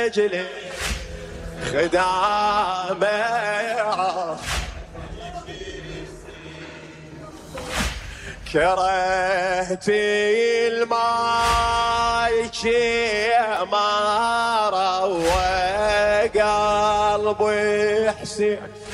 لأجلي خدامه كرهتي الماي ما روى قلبي حسين